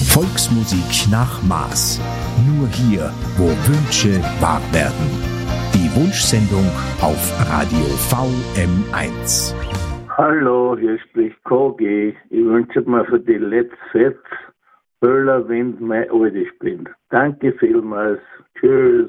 Volksmusik nach Maß. Nur hier, wo Wünsche wahr werden. Die Wunschsendung auf Radio VM1. Hallo, hier spricht KG. Ich wünsche mir für die letzte Fest Böller, wenn mein Alte spinnt. Danke vielmals. Tschüss.